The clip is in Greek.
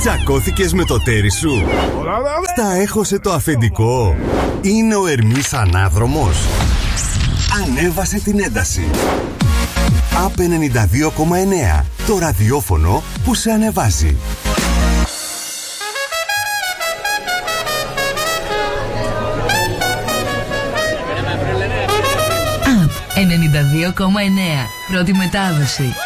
Τσακώθηκες με το τέρι σου? Στα έχωσε το αφεντικό? Είναι ο Ερμής ανάδρομος? Ανέβασε την ένταση. ΑΠ 92,9. Το ραδιόφωνο που σε ανεβάζει. ΑΠ 92,9. Πρώτη μετάδοση.